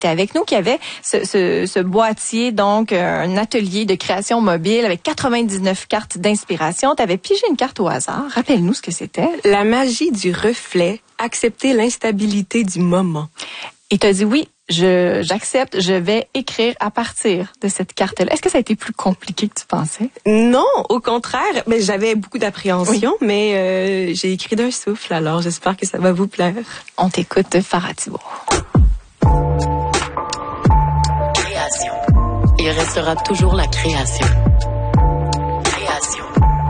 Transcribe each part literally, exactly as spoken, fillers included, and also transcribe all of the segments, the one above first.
tu es avec nous, qui avait ce, ce, ce boîtier, donc un atelier de création mobile avec quatre-vingt-dix-neuf cartes d'inspiration. Tu avais pigé une carte au hasard. Rappelle-nous ce que c'était. La magie du reflet, accepter l'instabilité du moment. Et tu as dit oui, je j'accepte, je vais écrire à partir de cette carte-là. Est-ce que ça a été plus compliqué que tu pensais? Non, au contraire. Ben, j'avais beaucoup d'appréhension, oui. mais euh, j'ai écrit d'un souffle, alors j'espère que ça va vous plaire. On t'écoute, Farah Thibault. Création. Il restera toujours la création. Création.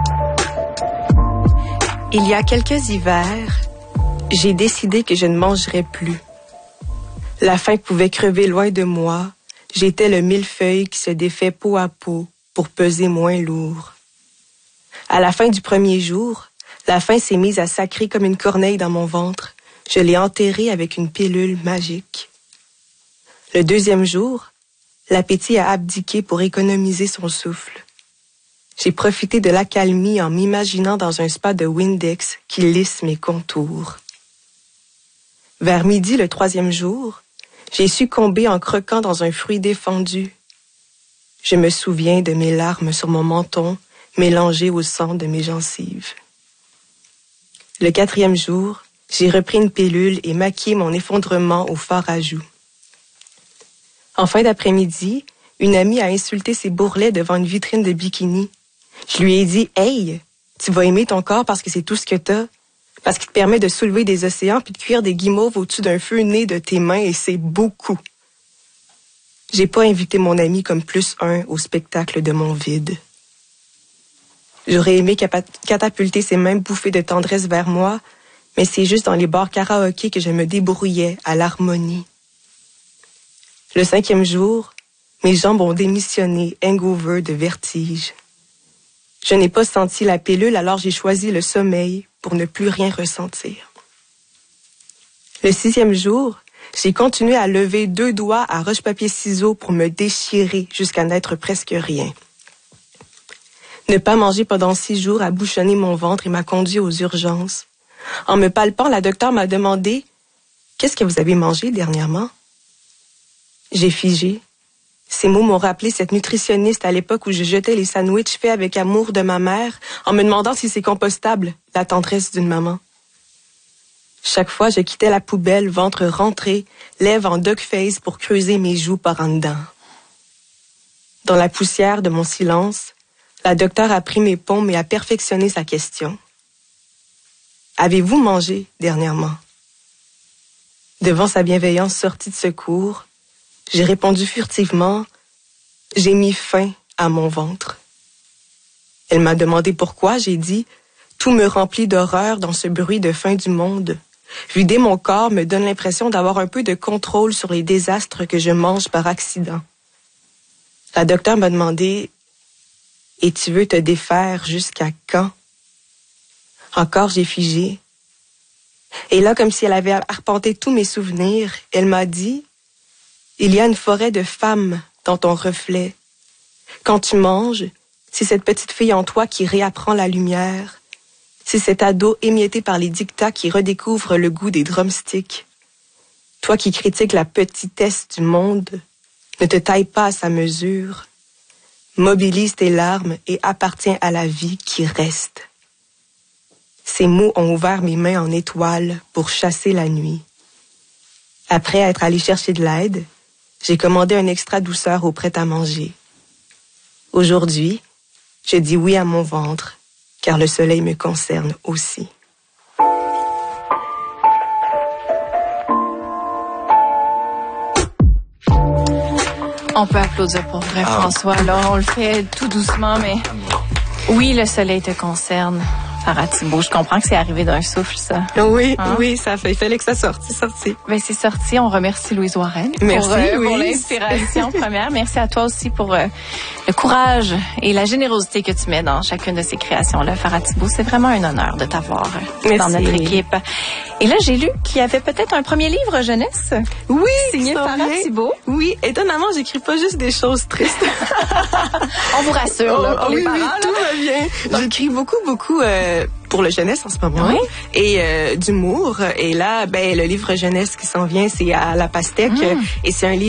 Il y a quelques hivers, j'ai décidé que je ne mangerais plus. La faim pouvait crever loin de moi. J'étais le millefeuille qui se défait peau à peau pour peser moins lourd. À la fin du premier jour, la faim s'est mise à sacrer comme une corneille dans mon ventre. Je l'ai enterrée avec une pilule magique. Le deuxième jour, l'appétit a abdiqué pour économiser son souffle. J'ai profité de l'accalmie en m'imaginant dans un spa de Windex qui lisse mes contours. Vers midi le troisième jour, j'ai succombé en croquant dans un fruit défendu. Je me souviens de mes larmes sur mon menton, mélangées au sang de mes gencives. Le quatrième jour, j'ai repris une pilule et maquillé mon effondrement au fard à joues. En fin d'après-midi, une amie a insulté ses bourrelets devant une vitrine de bikini. Je lui ai dit « Hey, tu vas aimer ton corps parce que c'est tout ce que t'as. » Parce qu'il te permet de soulever des océans puis de cuire des guimauves au-dessus d'un feu né de tes mains et c'est beaucoup. J'ai pas invité mon ami comme plus un au spectacle de mon vide. J'aurais aimé catapulter ses mêmes bouffées de tendresse vers moi, mais c'est juste dans les bars karaoké que je me débrouillais à l'harmonie. Le cinquième jour, mes jambes ont démissionné, hangover de vertige. Je n'ai pas senti la pilule, alors j'ai choisi le sommeil pour ne plus rien ressentir. Le sixième jour, j'ai continué à lever deux doigts à roche-papier-ciseaux pour me déchirer jusqu'à n'être presque rien. Ne pas manger pendant six jours a bouchonné mon ventre et m'a conduit aux urgences. En me palpant, la docteure m'a demandé « Qu'est-ce que vous avez mangé dernièrement? » J'ai figé. Ces mots m'ont rappelé cette nutritionniste à l'époque où je jetais les sandwichs faits avec amour de ma mère en me demandant si c'est compostable, la tendresse d'une maman. Chaque fois, je quittais la poubelle, ventre rentré, lèvres en duck face pour creuser mes joues par en dedans. Dans la poussière de mon silence, la docteure a pris mes paumes et a perfectionné sa question. « Avez-vous mangé dernièrement? » Devant sa bienveillance sortie de secours, j'ai répondu furtivement, « J'ai mis fin à mon ventre. » Elle m'a demandé pourquoi, j'ai dit, « Tout me remplit d'horreur dans ce bruit de fin du monde. Vider mon corps me donne l'impression d'avoir un peu de contrôle sur les désastres que je mange par accident. » La docteure m'a demandé, « Et tu veux te défaire jusqu'à quand? » Encore j'ai figé. Et là, comme si elle avait arpenté tous mes souvenirs, elle m'a dit, il y a une forêt de femmes dans ton reflet. Quand tu manges, c'est cette petite fille en toi qui réapprend la lumière. C'est cet ado émietté par les dictats qui redécouvre le goût des drumsticks. Toi qui critiques la petitesse du monde, ne te taille pas à sa mesure. Mobilise tes larmes et appartiens à la vie qui reste. Ces mots ont ouvert mes mains en étoiles pour chasser la nuit. Après être allé chercher de l'aide, j'ai commandé un extra douceur au prêt-à-manger. Aujourd'hui, je dis oui à mon ventre, car le soleil me concerne aussi. On peut applaudir pour vrai, ah. François. Là, on le fait tout doucement, mais oui, le soleil te concerne. Farah Thibault, je comprends que c'est arrivé d'un souffle, ça. Oui, hein? Oui, ça fait, il fallait que ça sorte, c'est sorti. Ben, c'est sorti. On remercie Louise Warren Merci, pour, euh, oui. pour l'inspiration première. Merci à toi aussi pour euh, le courage et la générosité que tu mets dans chacune de ces créations-là. Farah Thibault, c'est vraiment un honneur de t'avoir euh, dans notre équipe. Et là, j'ai lu qu'il y avait peut-être un premier livre jeunesse. Oui, signé Farah Thibault. Oui, étonnamment, j'écris pas juste des choses tristes. On vous rassure, là, pour oh, les oui, parents. Oui, là. tout va bien. J'écris beaucoup, beaucoup euh, pour le jeunesse en ce moment. Oui. Et euh, d'humour. Et là, ben le livre jeunesse qui s'en vient, c'est à la pastèque. Mmh. Et c'est un livre